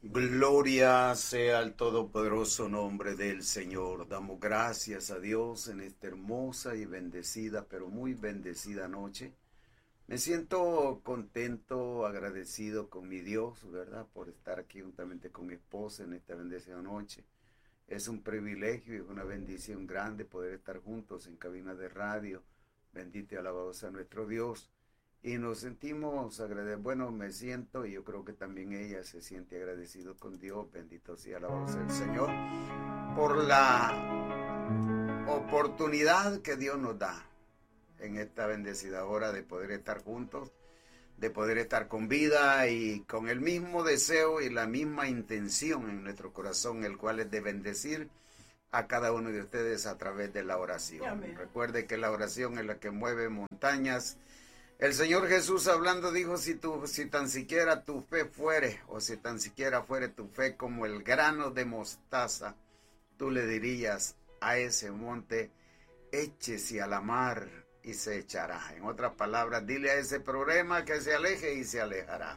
Gloria sea al todopoderoso nombre del Señor. Damos gracias a Dios en esta hermosa y bendecida, pero muy bendecida noche. Me siento contento, agradecido con mi Dios, ¿verdad? Por estar aquí juntamente con mi esposa en esta bendecida noche. Es un privilegio y es una bendición grande poder estar juntos en cabina de radio. Bendito y alabado sea nuestro Dios. Y nos sentimos agradecidos. Bueno, me siento y yo creo que también ella se siente agradecido con Dios. Bendito sea alabado sea el Señor por la oportunidad que Dios nos da en esta bendecida hora de poder estar juntos, de poder estar con vida y con el mismo deseo y la misma intención en nuestro corazón, el cual es de bendecir a cada uno de ustedes a través de la oración. Amén. Recuerde que la oración es la que mueve montañas. El Señor Jesús hablando dijo, si tan siquiera tu fe fuere, o si tan siquiera fuere tu fe como el grano de mostaza, tú le dirías a ese monte, échese a la mar y se echará. En otras palabras, dile a ese problema que se aleje y se alejará.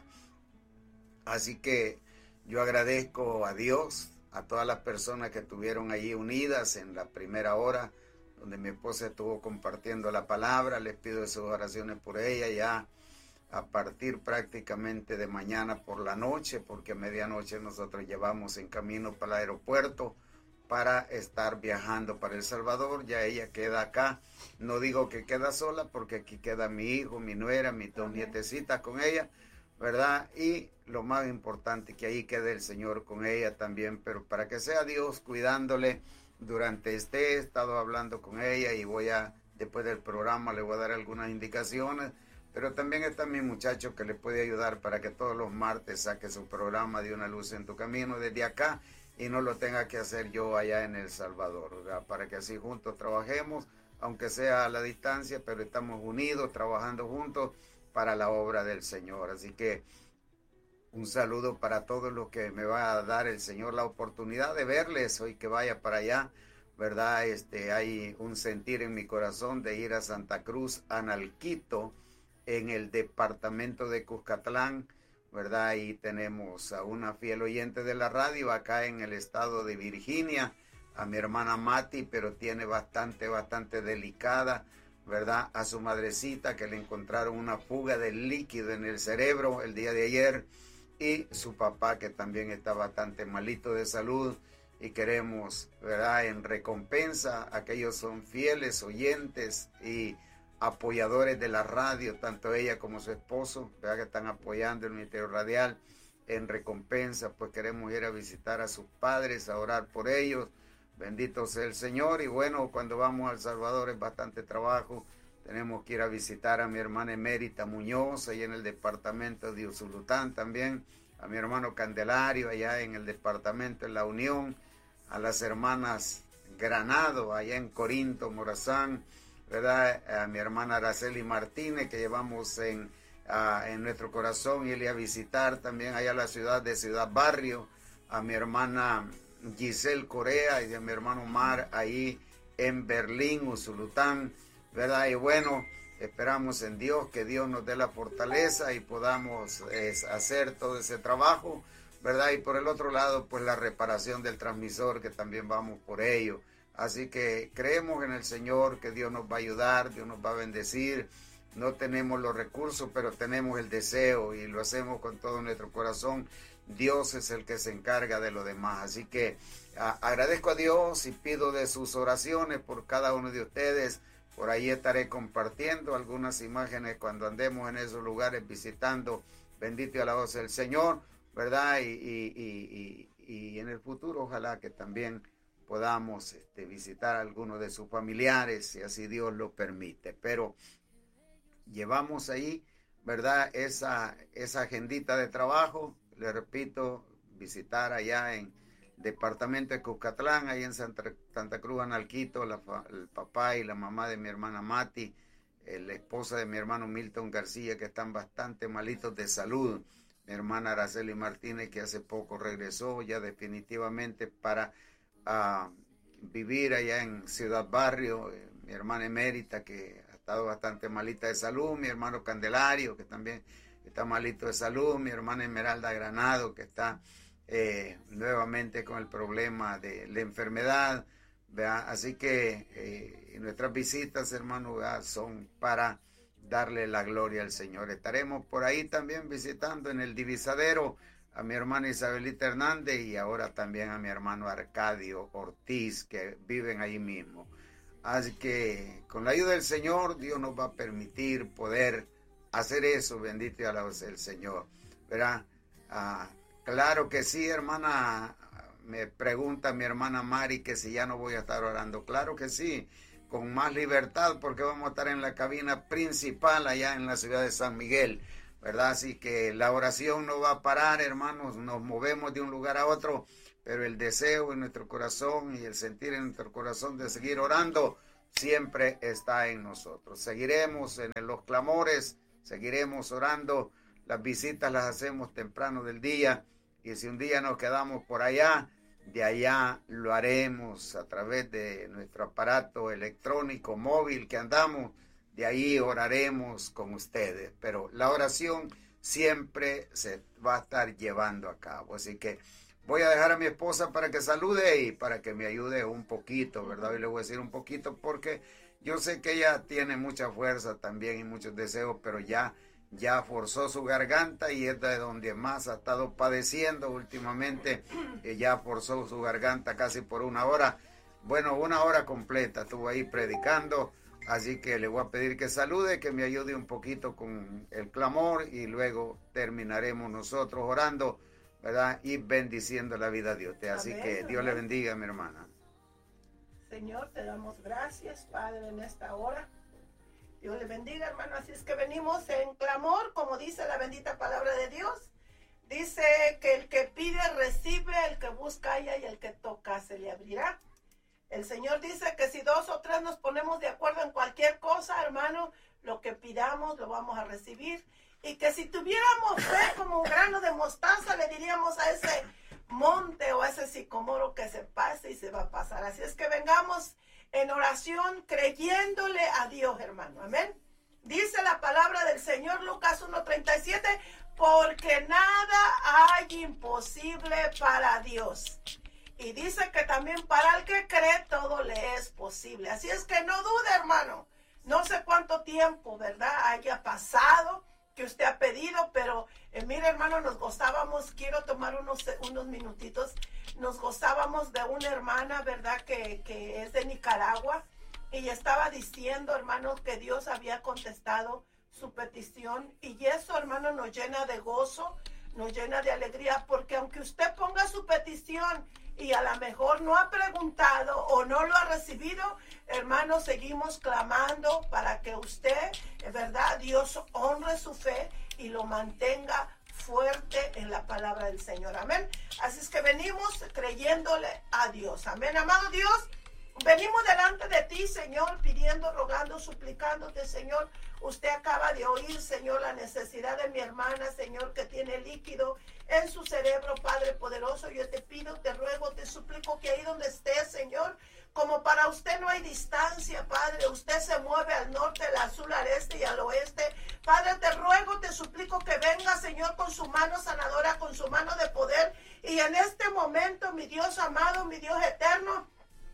Así que yo agradezco a Dios, a todas las personas que estuvieron allí unidas en la primera hora, donde mi esposa estuvo compartiendo la palabra. Les pido sus oraciones por ella ya a partir prácticamente de mañana por la noche, porque a medianoche nosotros llevamos en camino para el aeropuerto para estar viajando para El Salvador. Ya ella queda acá. No digo que queda sola, porque aquí queda mi hijo, mi nuera, mis dos nietecitas con ella, ¿verdad? Y lo más importante, que ahí quede el Señor con ella también, pero para que sea Dios cuidándole durante he estado hablando con ella y después del programa le voy a dar algunas indicaciones, pero también está mi muchacho que le puede ayudar para que todos los martes saque su programa de Una Luz en tu Camino desde acá y no lo tenga que hacer yo allá en El Salvador, ¿verdad? Para que así juntos trabajemos, aunque sea a la distancia, pero estamos unidos, trabajando juntos para la obra del Señor. Así que un saludo para todos los que me va a dar el Señor la oportunidad de verles hoy que vaya para allá, ¿verdad? Hay un sentir en mi corazón de ir a Santa Cruz, Analquito, en el departamento de Cuscatlán, ¿verdad? Y tenemos a una fiel oyente de la radio acá en el estado de Virginia, a mi hermana Mati, pero tiene bastante delicada, ¿verdad? A su madrecita que le encontraron una fuga de líquido en el cerebro el día de ayer, y su papá que también está bastante malito de salud, y queremos, ¿verdad?, en recompensa, aquellos son fieles oyentes y apoyadores de la radio, tanto ella como su esposo, ¿verdad?, que están apoyando el Ministerio Radial. En recompensa, pues queremos ir a visitar a sus padres, a orar por ellos. Bendito sea el Señor. Y bueno, cuando vamos a El Salvador es bastante trabajo. Tenemos que ir a visitar a mi hermana Emérita Muñoz, allá en el departamento de Usulután también, a mi hermano Candelario, allá en el departamento de La Unión, a las hermanas Granado, allá en Corinto, Morazán, ¿verdad? A mi hermana Araceli Martínez, que llevamos en nuestro corazón, y ir a visitar también allá a la ciudad de Ciudad Barrio, a mi hermana Giselle Corea y a mi hermano Omar, ahí en Berlín, Usulután, ¿verdad? Y bueno, esperamos en Dios que Dios nos dé la fortaleza y podamos hacer todo ese trabajo, ¿verdad? Y por el otro lado, pues la reparación del transmisor, que también vamos por ello. Así que creemos en el Señor, que Dios nos va a ayudar, Dios nos va a bendecir. No tenemos los recursos, pero tenemos el deseo y lo hacemos con todo nuestro corazón. Dios es el que se encarga de lo demás. Así que agradezco a Dios y pido de sus oraciones por cada uno de ustedes. Por ahí estaré compartiendo algunas imágenes cuando andemos en esos lugares visitando. Bendito y alabado sea el Señor, ¿verdad? Y en el futuro ojalá que también podamos visitar a algunos de sus familiares, si así Dios lo permite. Pero llevamos ahí, ¿verdad?, esa agendita de trabajo. Le repito, visitar allá en departamento de Cuscatlán, ahí en Santa Cruz, Analquito, el papá y la mamá de mi hermana Mati, la esposa de mi hermano Milton García, que están bastante malitos de salud. Mi hermana Araceli Martínez, que hace poco regresó ya definitivamente para vivir allá en Ciudad Barrio. Mi hermana Emérita, que ha estado bastante malita de salud. Mi hermano Candelario, que también está malito de salud. Mi hermana Esmeralda Granado, que está nuevamente con el problema de la enfermedad, ¿verdad? Así que nuestras visitas, hermano, ¿verdad?, son para darle la gloria al Señor. Estaremos por ahí también visitando en el Divisadero a mi hermana Isabelita Hernández y ahora también a mi hermano Arcadio Ortiz, que viven ahí mismo. Así que con la ayuda del Señor, Dios nos va a permitir poder hacer eso. Bendito y alabado sea el Señor, ¿verdad? Claro que sí, hermana. Me pregunta mi hermana Mari que si ya no voy a estar orando. Claro que sí, con más libertad, porque vamos a estar en la cabina principal allá en la ciudad de San Miguel, ¿verdad? Así que la oración no va a parar, hermanos. Nos movemos de un lugar a otro, pero el deseo en nuestro corazón y el sentir en nuestro corazón de seguir orando siempre está en nosotros. Seguiremos en los clamores, seguiremos orando. Las visitas las hacemos temprano del día, y si un día nos quedamos por allá, de allá lo haremos a través de nuestro aparato electrónico móvil que andamos. De ahí oraremos con ustedes, pero la oración siempre se va a estar llevando a cabo. Así que voy a dejar a mi esposa para que salude y para que me ayude un poquito, ¿verdad? Y le voy a decir un poquito porque yo sé que ella tiene mucha fuerza también y muchos deseos, pero ya forzó su garganta y es de donde más ha estado padeciendo últimamente. Ya forzó su garganta casi por una hora. Bueno, una hora completa estuvo ahí predicando. Así que le voy a pedir que salude, que me ayude un poquito con el clamor y luego terminaremos nosotros orando, ¿verdad? Y bendiciendo la vida de usted. Así amén, que Dios amén. Le bendiga, mi hermana. Señor, te damos gracias, Padre, en esta hora. Dios le bendiga, hermano. Así es que venimos en clamor, como dice la bendita palabra de Dios. Dice que el que pide recibe, el que busca halla y el que toca se le abrirá. El Señor dice que si 2 o 3 nos ponemos de acuerdo en cualquier cosa, hermano, lo que pidamos lo vamos a recibir. Y que si tuviéramos fe como un grano de mostaza, le diríamos a ese monte o a ese sicomoro que se pase y se va a pasar. Así es que vengamos en oración creyéndole a Dios, hermano. Amén. Dice la palabra del Señor, Lucas 1:37, porque nada hay imposible para Dios. Y dice que también para el que cree todo le es posible. Así es que no dude, hermano. No sé cuánto tiempo, ¿verdad?, haya pasado que usted ha pedido, pero mire, hermano, nos gozábamos, quiero tomar unos minutitos, nos gozábamos de una hermana, ¿verdad?, que es de Nicaragua, y estaba diciendo, hermano, que Dios había contestado su petición, y eso, hermano, nos llena de gozo, nos llena de alegría, porque aunque usted ponga su petición y a lo mejor no ha preguntado o no lo ha recibido, hermano, seguimos clamando para que usted, ¿verdad?, Dios honre su fe y lo mantenga fuerte en la palabra del Señor. Amén. Así es que venimos creyéndole a Dios. Amén, amado Dios. Venimos delante de ti, Señor, pidiendo, rogando, suplicándote, Señor. Usted acaba de oír, Señor, la necesidad de mi hermana, Señor, que tiene líquido en su cerebro, Padre poderoso. Yo te pido, te ruego, te suplico que ahí donde estés, Señor, como para usted no hay distancia, Padre, usted se mueve al norte, al sur, al este y al oeste. Padre, te ruego, te suplico que venga, Señor, con su mano sanadora, con su mano de poder. Y en este momento, mi Dios amado, mi Dios eterno,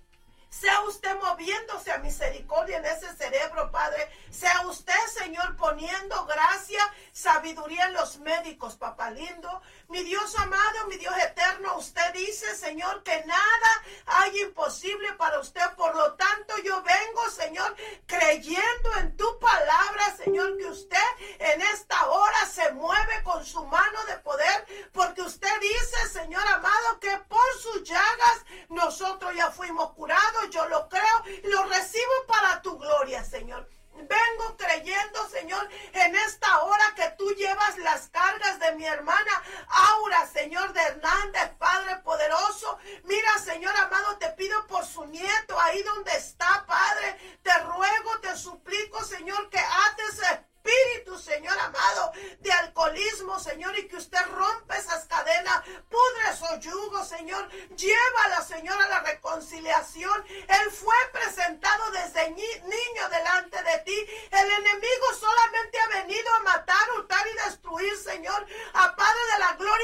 sea usted moviéndose a misericordia en ese cerebro, Padre. Sea usted, Señor, poniendo gracia, sabiduría en los médicos, papá lindo. Mi Dios amado, mi Dios eterno, usted dice, Señor, que nada hay imposible para usted. Por lo tanto, yo vengo, Señor, creyendo en tu palabra, Señor, que usted en esta hora se mueve con su mano de poder, porque usted dice, Señor amado, que por sus llagas nosotros ya fuimos curados. Yo lo creo y lo recibo para tu gloria, Señor. Vengo creyendo, Señor, en esta hora que tú llevas las cargas de mi hermana Aura, Señor, de Hernández, Padre poderoso. Mira, Señor amado, te pido por su nieto ahí donde está, Padre. Te ruego, te suplico, Señor, que ates espíritu, Señor amado, de alcoholismo, Señor, y que usted rompe esas cadenas, pudre esos yugos, Señor. Llévala, Señor, a la reconciliación. Él fue presentado desde niño delante de ti. El enemigo solamente ha venido a matar, hurtar y destruir, Señor. A Padre de la gloria,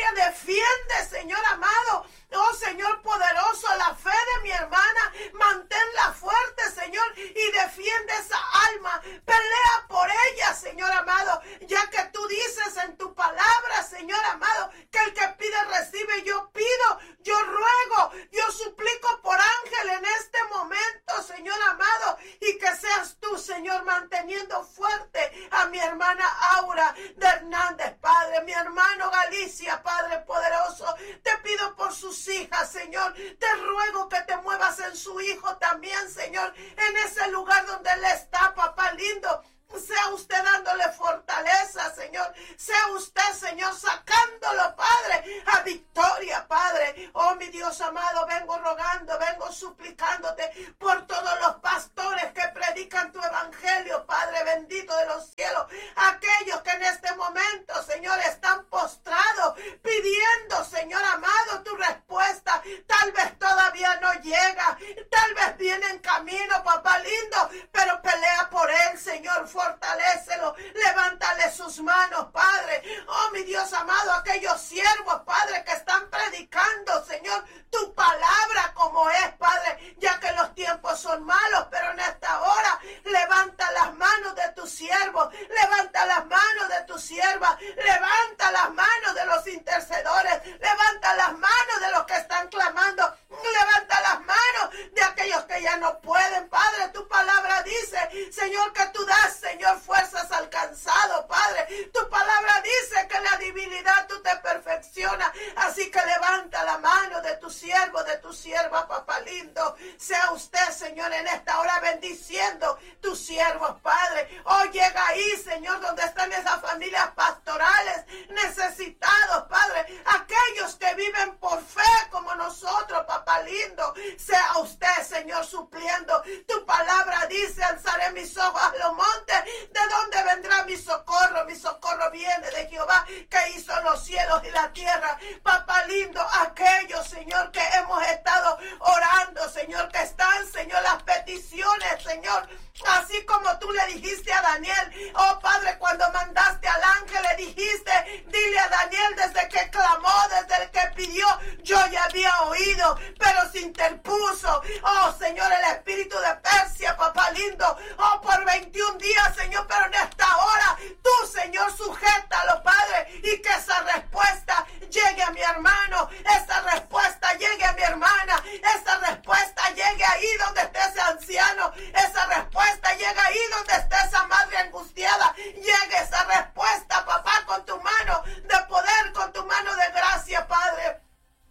Padre, defiende, Señor amado, oh Señor poderoso, la fe de mi hermana, manténla fuerte, Señor, y defiende esa alma, pelea por ella, Señor amado, ya que tú dices en tu palabra, Señor amado, que el que pide recibe. Yo pido, yo ruego, yo suplico por Ángel en este momento, Señor amado, y que seas tú, Señor, manteniendo fuerte a mi hermana Aura de Hernández, Padre, mi hermano Galicia, Padre poderoso, te pido por sus hijas, Señor, te ruego que te muevas en su hijo también, Señor, en ese lugar donde él está, papá lindo. Sea usted dándole fortaleza, Señor. Sea usted, Señor, sacándolo, Padre, a victoria, Padre. Oh, mi Dios amado, vengo rogando, vengo suplicándote por todos los pastores que predican tu evangelio, Padre bendito de los cielos. Aquellos que en este momento, Señor, están postrados, pidiendo, Señor amado, tu respuesta. Tal vez todavía no llega, tal vez viene en camino, papá lindo, pero pelea por él, Señor. Fortalécelo, levántale sus manos, Padre. Oh, mi Dios amado, aquellos siervos, Padre, que están predicando, Señor, tu palabra como es, Padre, ya que los tiempos son malos, pero en esta hora levanta las manos de tus siervos, levanta las manos de tu sierva, levanta las manos de los intercedores, levanta las manos de los que están clamando, levanta las manos de aquellos que ya no pueden, Padre. Tu palabra dice, Señor, que tú das, Señor, fuerzas al cansado, Padre. Tu palabra dice que la debilidad tú te perfeccionas. Así que levanta la mano de tu siervo, de tu sierva, papá lindo. Sea usted, Señor, en esta hora bendiciendo tus siervos, Padre. Oh, llega ahí, Señor, donde están esas familias pastorales necesitados, Padre. Aquellos que viven por fe como nosotros, papá lindo. Sea usted, Señor, supliendo. Tu palabra dice, alzaré mis ojos a los montes. ¿De dónde vendrá mi socorro? Mi socorro viene de Jehová, que hizo los cielos y la tierra. Papá lindo, aquellos, Señor, que hemos estado orando, Señor, que están, Señor, las peticiones, Señor, así como tú le dijiste a Daniel. Oh, Padre, cuando mandaste al ángel, le dijiste, dile a Daniel, desde que clamó, desde el que pidió, yo ya había oído, pero se interpuso, oh, Señor, el espíritu de Persia, papá lindo, oh, por 21 días, Señor, pero en esta hora, tú, Señor, sujétalo, Padre, y que esa respuesta llegue a mi hermano, esa respuesta llegue a mi hermana, esa respuesta llegue ahí donde esté ese anciano, esa respuesta llegue ahí donde esté esa madre angustiada, llegue esa respuesta, papá, con tu mano de poder, con tu mano de gracia, Padre.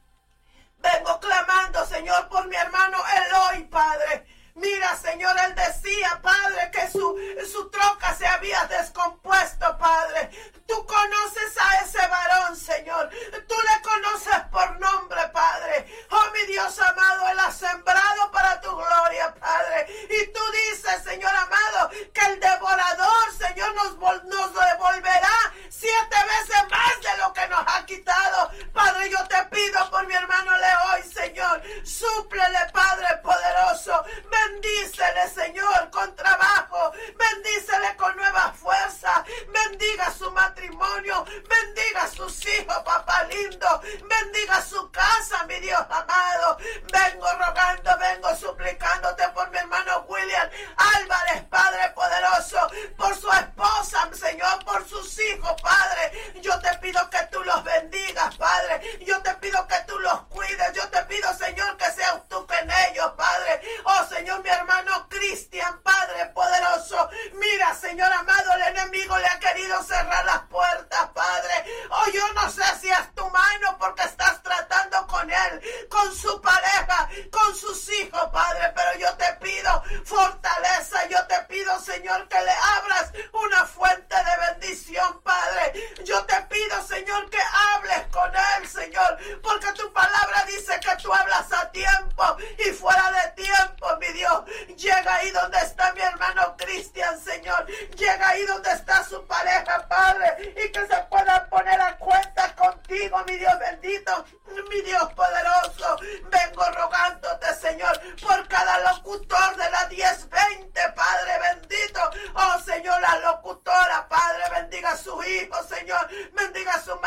Vengo clamando, Señor, por mi hermano Eloy, Padre. Mira, Señor, él decía, Padre, que su troca se había descompuesto, Padre. Tú conoces a ese varón, Señor. Tú le conoces por nombre, Padre. Oh, mi Dios amado, él ha sembrado para tu gloria, Padre. Y tú dices, Señor amado, que el devorador, Señor, nos devolverá 7 veces más de lo que nos ha quitado. Padre, yo te pido por mi hermano Leoy, Señor. Súplele, Padre poderoso. Bendícele, Señor, con trabajo. Bendícele con nueva fuerza. Bendiga su matrimonio. Bendiga sus hijos, papá lindo. Bendiga su casa, mi Dios amado. Vengo rogando, vengo suplicándote por mi hermano William Álvarez, Padre poderoso. Por su esposa, Señor, por sus hijos, Padre. Yo te pido que tú los bendigas, Padre. Yo te pido que tú los cuides. Yo te pido, Señor, que seas tú en ellos, Padre. Oh, Señor, mi hermano Cristian, Padre poderoso. Mira, Señor amado, el enemigo le ha querido cerrar las puertas, Padre. Oh, yo no sé si es tu mano porque estás tratando con él, con su pareja, con sus hijos, Padre. Pero yo te pido fortaleza. Yo te pido, Señor, que le abras una fuente de bendición, Padre. Yo te pido, Señor, que hables con él, Señor, porque tu palabra dice que tú hablas a tiempo y fuera de tiempo, mi Dios. Llega ahí donde está mi hermano Cristian, Señor. Llega ahí donde está su pareja, Padre, y que se puedan poner a cuenta contigo, mi Dios bendito, mi Dios poderoso. Vengo rogándote, Señor, por cada locutor de la 1020, Padre bendito. Oh, Señor, la locutora, Padre, bendiga a sus hijos, Señor. Bendiga su matrimonio.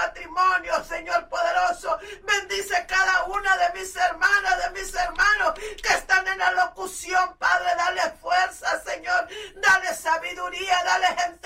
testimonio, Señor poderoso. Bendice cada una de mis hermanas, de mis hermanos que están en la locución, Padre. Dale fuerza, Señor. Dale sabiduría, dale